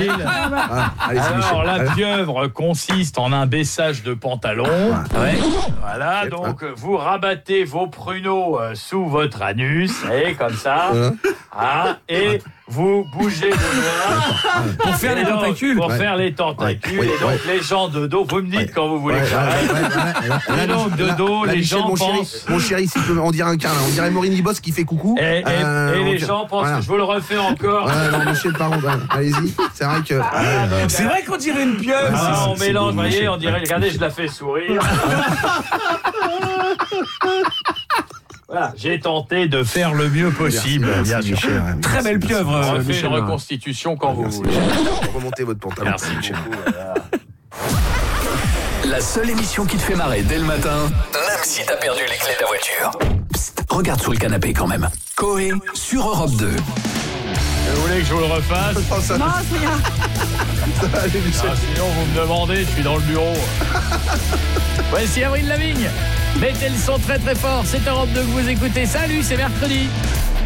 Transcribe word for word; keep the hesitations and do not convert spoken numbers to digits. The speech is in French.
Gilles. Ah, allez-y, Alors, Michel. la Allez. pieuvre consiste en un baissage de pantalon. Ouais. Voilà, Ouais. donc vous rabattez vos pruneaux euh, sous votre anus, et comme ça, Hein hein, et vous bougez le doigt Pour faire les et donc, tentacules. Pour Ouais. faire les tentacules, Ouais, et donc ouais. les gens de dos, vous me dites Ouais. quand vous voulez Ouais, que ouais, j'arrête. ouais, ouais, ouais, ouais. Et donc, de là, dos, là, les Michel, gens mon chéri, pensent- mon chéri, si tu peux, on dirait un câlin, on dirait Maureen Boss qui fait coucou. Et, et- Euh, et on les dirait- gens pensent voilà. que je vous le refais encore. Ouais, non, Michel, pardon, ouais, allez-y. C'est vrai que. Ah, donc, C'est vrai qu'on dirait une pieuvre. ah, c'est- on c'est mélange, beau, vous voyez, Michel. on dirait, regardez, je la fais sourire. Voilà, j'ai tenté de faire le mieux possible, Merci, bien merci, sûr. Michel, ouais, Très merci, belle merci. pieuvre, On euh, refait Michel. une reconstitution quand vous Merci, voulez. Michel. Remontez votre pantalon. Merci Michel. beaucoup. voilà. La seule émission qui te fait marrer dès le matin, même si t'as perdu les clés de la voiture. Psst, regarde sous le canapé quand même. Coé sur Europe deux. Vous voulez que je vous le refasse? Oh, ça- Non, c'est rien. ça va aller, Michel. Ah, sinon, vous me demandez, je suis dans le bureau. Voici Avril Lavigne. Mettez le son très très fort, c'est Europe deux que vous écoutez. Salut, c'est mercredi.